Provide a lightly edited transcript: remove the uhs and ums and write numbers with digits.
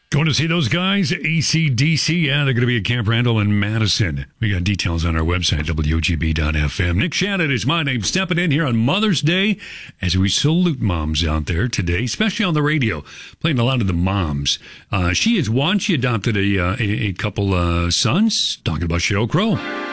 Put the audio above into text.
Going to see those guys? AC/DC. Yeah, they're going to be at Camp Randall in Madison. We got details on our website, WGB.FM. Nick Shannon is my name, stepping in here on Mother's Day as we salute moms out there today, especially on the radio, playing a lot of the moms. She is one. She adopted a couple sons. Talking about Sheryl Crow.